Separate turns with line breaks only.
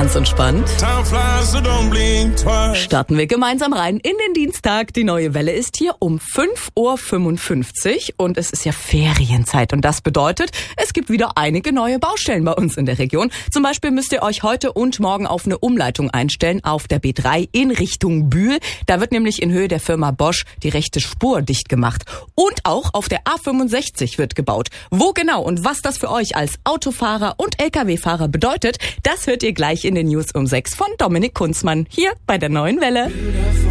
Ganz entspannt. Starten wir gemeinsam rein in den Dienstag. Die neue Welle ist hier um 5.55 Uhr und es ist ja Ferienzeit. Und das bedeutet, es gibt wieder einige neue Baustellen bei uns in der Region. Zum Beispiel müsst ihr euch heute und morgen auf eine Umleitung einstellen auf der B3 in Richtung Bühl. Da wird nämlich in Höhe der Firma Bosch die rechte Spur dicht gemacht. Und auch auf der A65 wird gebaut. Wo genau und was das für euch als Autofahrer und Lkw-Fahrer bedeutet, das hört ihr gleich in den News um 6 von Dominik Kunzmann hier bei der neuen Welle.